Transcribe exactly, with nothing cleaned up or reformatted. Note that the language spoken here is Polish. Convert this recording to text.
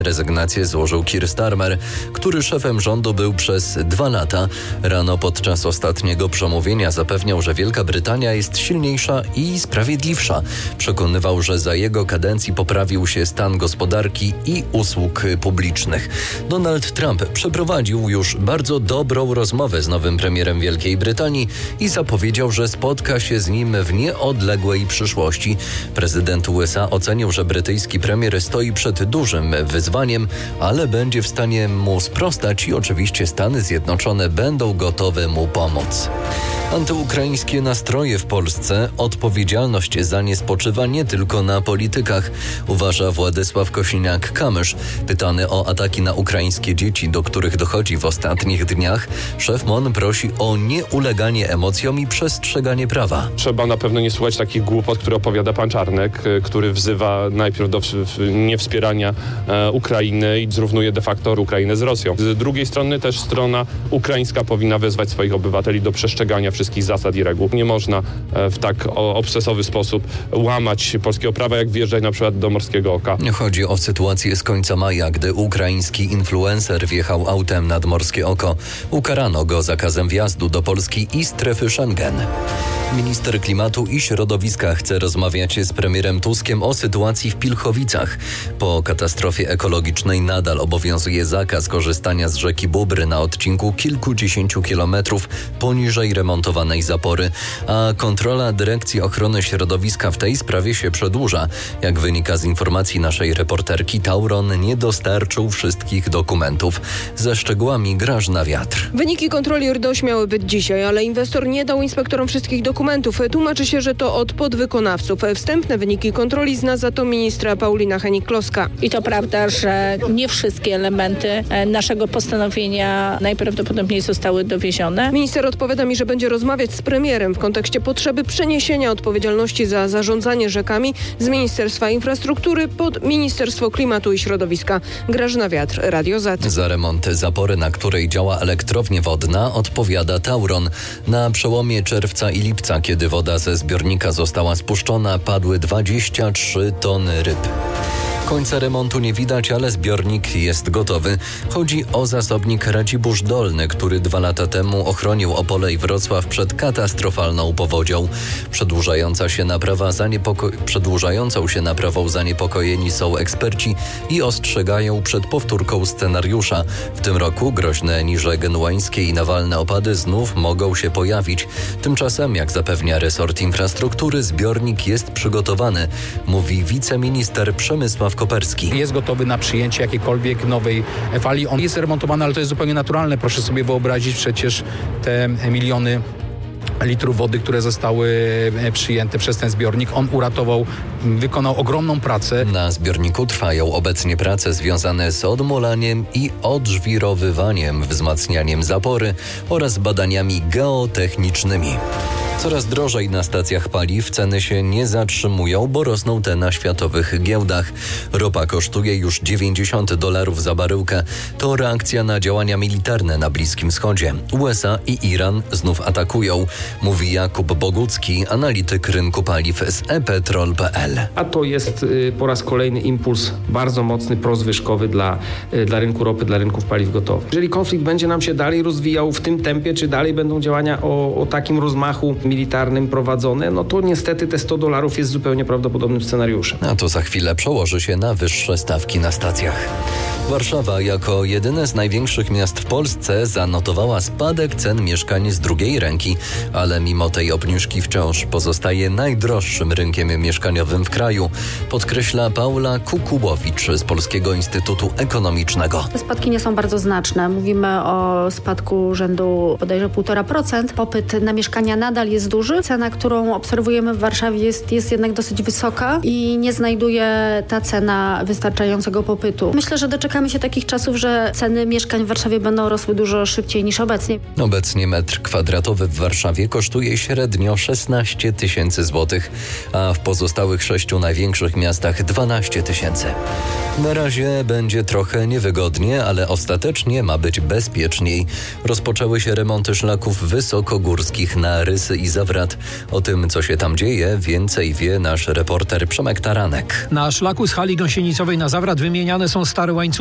Rezygnację złożył Keir Starmer, który szefem rządu był przez dwa lata. Rano podczas ostatniego przemówienia zapewniał, że Wielka Brytania jest silniejsza i sprawiedliwsza. Przekonywał, że za jego kadencji poprawił się stan gospodarki i usług publicznych. Donald Trump przeprowadził już bardzo dobrą rozmowę z nowym premierem Wielkiej Brytanii i zapowiedział, że spotka się z nim w nieodległej przyszłości. Prezydent U S A ocenił, że brytyjski premier stoi przed dużym wyzwaniem, ale będzie w stanie mu sprostać i oczywiście Stany Zjednoczone będą gotowe mu pomóc. Antyukraińskie nastroje w Polsce, odpowiedzialność za nie spoczywa nie tylko na politykach, uważa Władysław Kosiniak-Kamysz. Pytany o ataki na ukraińskie dzieci, do których dochodzi w ostatnich dniach, szef M O N prosi o nieuleganie emocjom i przestrzeganie prawa. Trzeba na pewno nie słuchać takich głupot, które opowiada pan Czarnek, który wzywa najpierw do niewspierania Ukrainy i zrównuje de facto Ukrainę z Rosją. Z drugiej strony też strona ukraińska powinna wezwać swoich obywateli do przestrzegania wszystkich zasad i reguł. Nie można w tak obsesowy sposób łamać polskiego prawa, jak wjeżdżać na przykład do Morskiego Oka. Chodzi o sytuację z końca maja, gdy ukraiński influencer wjechał autem nad Morskie Oko. Ukarano go zakazem wjazdu do Polski i strefy Schengen. Minister klimatu i środowiska chce rozmawiać z premierem Tuskiem o sytuacji w Pilchowicach. Po katastrofie ekologicznej nadal obowiązuje zakaz korzystania z rzeki Bóbry na odcinku kilkudziesięciu kilometrów poniżej remontowanej zapory, a kontrola Dyrekcji Ochrony Środowiska w tej sprawie się przedłuża. Jak wynika z informacji naszej reporterki, Tauron nie dostarczył wszystkich dokumentów. Ze szczegółami Grażyna Wiatr. Wyniki kontroli R D O Ś miały być dzisiaj, ale inwestor nie dał inspektorom wszystkich dokumentów. Tłumaczy się, że to od podwykonawców. Wstępne wyniki kontroli zna za to ministra Paulina Hennig-Kloska. I to prawda, że nie wszystkie elementy naszego postanowienia najprawdopodobniej zostały dowiezione. Minister odpowiada mi, że będzie rozmawiać z premierem w kontekście potrzeby przeniesienia odpowiedzialności za zarządzanie rzekami z Ministerstwa Infrastruktury pod Ministerstwo Klimatu i Środowiska. Grażyna Wiatr, Radio Z. Za remont zapory, na której działa elektrownia wodna, odpowiada Tauron. Na przełomie czerwca i lipca, kiedy woda ze zbiornika została spuszczona, padły dwadzieścia trzy tony ryb. Końca remontu nie widać, ale zbiornik jest gotowy. Chodzi o zasobnik Radzibórz Dolny, który dwa lata temu ochronił Opole i Wrocław przed katastrofalną powodzią. Przedłużająca się naprawa zaniepoko- Przedłużającą się naprawą zaniepokojeni są eksperci i ostrzegają przed powtórką scenariusza. W tym roku groźne niże genueńskie i nawalne opady znów mogą się pojawić. Tymczasem, jak zapewnia resort infrastruktury, zbiornik jest przygotowany, mówi wiceminister Przemysław Koperski. Jest gotowy na przyjęcie jakiejkolwiek nowej fali. On jest remontowany, ale to jest zupełnie naturalne. Proszę sobie wyobrazić przecież te miliony litrów wody, które zostały przyjęte przez ten zbiornik. On uratował, wykonał ogromną pracę. Na zbiorniku trwają obecnie prace związane z odmulaniem i odżwirowywaniem, wzmacnianiem zapory oraz badaniami geotechnicznymi. Coraz drożej na stacjach paliw, ceny się nie zatrzymują, bo rosną te na światowych giełdach. Ropa kosztuje już dziewięćdziesiąt dolarów za baryłkę. To reakcja na działania militarne na Bliskim Wschodzie. U S A i Iran znów atakują, mówi Jakub Bogucki, analityk rynku paliw z e petrol kropka p l. A to jest y, po raz kolejny impuls bardzo mocny, prozwyżkowy dla, y, dla rynku ropy, dla rynków paliw gotowych. Jeżeli konflikt będzie nam się dalej rozwijał w tym tempie, czy dalej będą działania o, o takim rozmachu militarnym prowadzone, no to niestety te sto dolarów jest zupełnie prawdopodobnym scenariuszem. A to za chwilę przełoży się na wyższe stawki na stacjach. Warszawa jako jedyne z największych miast w Polsce zanotowała spadek cen mieszkań z drugiej ręki, ale mimo tej obniżki wciąż pozostaje najdroższym rynkiem mieszkaniowym w kraju, podkreśla Paula Kukubowicz z Polskiego Instytutu Ekonomicznego. Te spadki nie są bardzo znaczne. Mówimy o spadku rzędu bodajże półtora procent. Popyt na mieszkania nadal jest duży. Cena, którą obserwujemy w Warszawie jest, jest jednak dosyć wysoka i nie znajduje ta cena wystarczającego popytu. Myślę, że doczekamy doczekamy się takich czasów, że ceny mieszkań w Warszawie będą rosły dużo szybciej niż obecnie. Obecnie metr kwadratowy w Warszawie kosztuje średnio szesnaście tysięcy złotych, a w pozostałych sześciu największych miastach dwanaście tysięcy. Na razie będzie trochę niewygodnie, ale ostatecznie ma być bezpieczniej. Rozpoczęły się remonty szlaków wysokogórskich na Rysy i Zawrat. O tym, co się tam dzieje, więcej wie nasz reporter Przemek Taranek. Na szlaku z hali gąsienicowej na Zawrat wymieniane są stare łańcuchy